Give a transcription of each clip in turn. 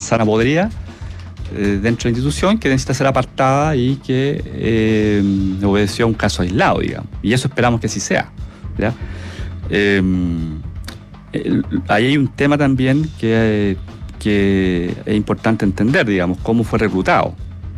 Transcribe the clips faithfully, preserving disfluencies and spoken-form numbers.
manzana podrida eh, dentro de la institución que necesita ser apartada y que eh, obedeció a un caso aislado, digamos. Y eso esperamos que así sea, ¿ya? Eh, el, ahí hay un tema también que, que es importante entender, digamos, cómo fue reclutado.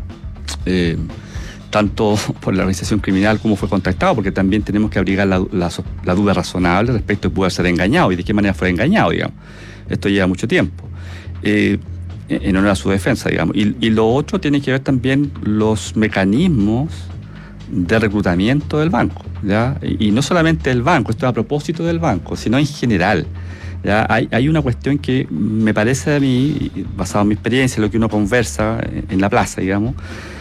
Eh, tanto por la organización criminal como fue contactado, porque también tenemos que abrigar la, la, la duda razonable respecto de poder ser engañado y de qué manera fue engañado, digamos. Esto lleva mucho tiempo, eh, en honor a su defensa, digamos. Y, y lo otro tiene que ver también los mecanismos de reclutamiento del banco, ¿ya? Y, y no solamente del banco, esto es a propósito del banco, sino en general. ¿Ya? Hay, hay una cuestión que me parece a mí, basado en mi experiencia, lo que uno conversa en, en la plaza, digamos,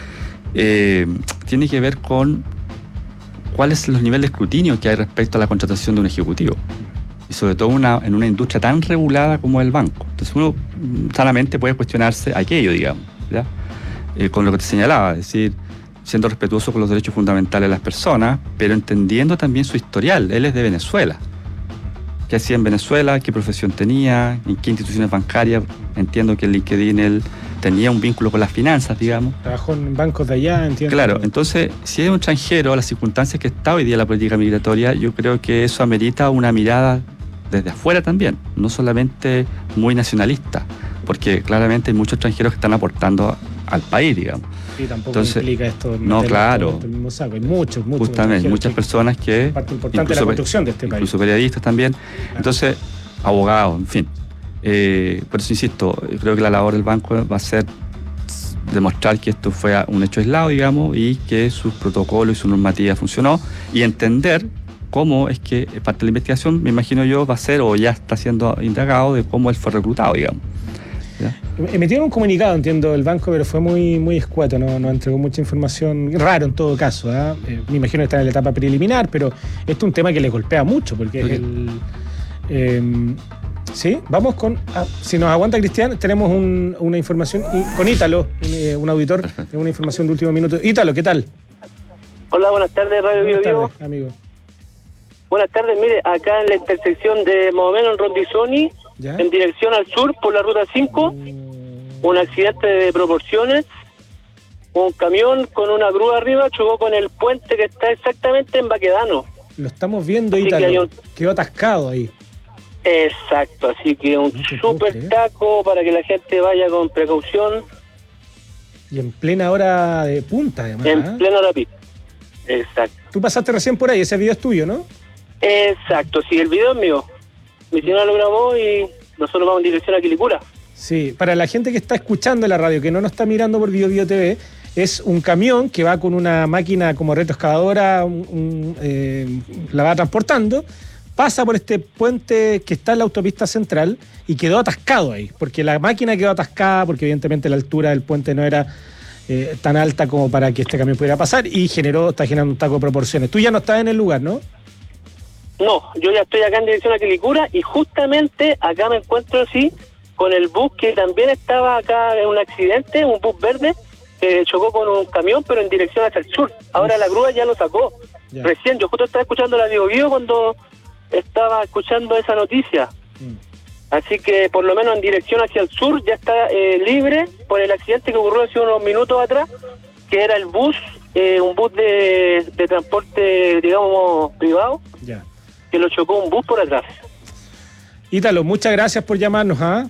Eh, tiene que ver con cuáles son los niveles de escrutinio que hay respecto a la contratación de un ejecutivo, y sobre todo una, en una industria tan regulada como el banco. Entonces uno sanamente puede cuestionarse aquello, digamos, ¿ya? Eh, con lo que te señalaba, es decir, siendo respetuoso con los derechos fundamentales de las personas, pero entendiendo también su historial. Él es de Venezuela. ¿Qué hacía en Venezuela? ¿Qué profesión tenía? ¿En qué instituciones bancarias? Entiendo que en LinkedIn él tenía un vínculo con las finanzas, digamos. Trabajó en bancos de allá, entiendo. Claro, entonces, si es un extranjero, las circunstancias que está hoy día la política migratoria, yo creo que eso amerita una mirada desde afuera también, no solamente muy nacionalista, porque claramente hay muchos extranjeros que están aportando al país, digamos. Sí, tampoco entonces, implica esto. No, claro. El mismo saco. Hay muchos, muchos. Justamente, muchas personas que... Parte importante de la construcción de este país. Incluso periodistas también. Claro. Entonces, abogados, en fin. Eh, por eso insisto, creo que la labor del banco va a ser demostrar que esto fue un hecho aislado, digamos, y que sus protocolos y su normativa funcionó, y entender cómo es que parte de la investigación, me imagino yo, va a ser o ya está siendo indagado de cómo él fue reclutado, digamos. ¿Ya? Emitieron un comunicado, entiendo, del banco, pero fue muy, muy escueto, no, no entregó mucha información, raro en todo caso, ¿eh? Eh, me imagino que está en la etapa preliminar, pero esto es un tema que le golpea mucho, porque okay. el... Eh, sí, vamos con... Ah, si nos aguanta Cristian, tenemos un, una información y, con Ítalo, un, un auditor, una información de último minuto. Ítalo, ¿qué tal? Hola, buenas tardes, Radio Bio Bio. Amigo. Buenas tardes, mire, acá en la intersección de más o menos en Rondizoni, ¿ya? En dirección al sur por la ruta cinco, mm. un accidente de proporciones, un camión con una grúa arriba chocó con el puente que está exactamente en Baquedano. Lo estamos viendo, Ítalo, un... quedó atascado ahí. Exacto, así que un no súper taco para que la gente vaya con precaución. Y en plena hora de punta, además. En ¿eh? plena hora pico. Exacto. Tú pasaste recién por ahí, ese video es tuyo, ¿no? Exacto, sí, el video es mío. Mi señora lo grabó y nosotros vamos en dirección a Quilicura. Sí, para la gente que está escuchando la radio, que no nos está mirando por Bio Bio T V, es un camión que va con una máquina como retroexcavadora, un, un, eh, la va transportando, pasa por este puente que está en la autopista central y quedó atascado ahí, porque la máquina quedó atascada, porque evidentemente la altura del puente no era eh, tan alta como para que este camión pudiera pasar, y generó, está generando un taco de proporciones. Tú ya no estás en el lugar, ¿no? No, yo ya estoy acá en dirección a Quilicura y justamente acá me encuentro así con el bus que también estaba acá en un accidente, un bus verde que chocó con un camión pero en dirección hacia el sur. Ahora la grúa ya lo sacó. Ya. Recién, yo justo estaba escuchando la Bio Bio cuando estaba escuchando esa noticia. Mm. Así que por lo menos en dirección hacia el sur ya está eh, libre por el accidente que ocurrió hace unos minutos atrás, que era el bus, eh, un bus de, de transporte, digamos, privado. Ya. Que lo chocó un bus por atrás. Ítalo, muchas gracias por llamarnos, ¿ah?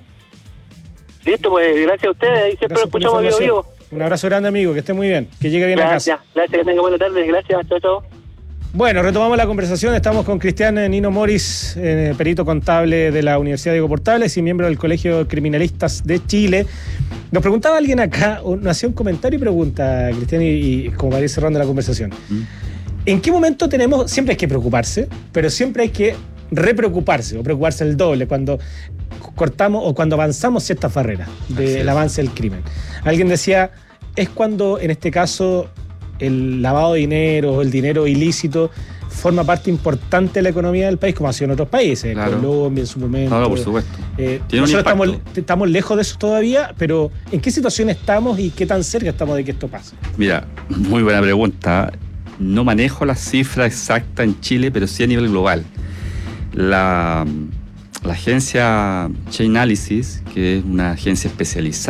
¿eh? Listo, pues gracias a ustedes, y siempre lo escuchamos vivo vivo. Un abrazo grande, amigo, que esté muy bien, que llegue bien gracias, a casa. Gracias, que tenga buena tarde, gracias, chao, chao. Bueno, retomamos la conversación, estamos con Cristian Nino Moris, eh, perito contable de la Universidad Diego Portales y miembro del Colegio de Criminalistas de Chile. Nos preguntaba alguien acá, o nos hacía un comentario y pregunta, Cristian, y, y como para ir cerrando la conversación. ¿Mm? ¿En qué momento tenemos, siempre hay que preocuparse, pero siempre hay que repreocuparse o preocuparse el doble cuando cortamos o cuando avanzamos ciertas barreras del avance del crimen? Alguien decía, es cuando en este caso el lavado de dinero o el dinero ilícito forma parte importante de la economía del país, como ha sido en otros países, claro. Colombia en su momento. Claro, por supuesto. Eh, nosotros estamos, estamos lejos de eso todavía, pero ¿en qué situación estamos y qué tan cerca estamos de que esto pase? Mira, muy buena pregunta. No manejo la cifra exacta en Chile, pero sí a nivel global. La, la agencia Chainalysis, que es una agencia especializada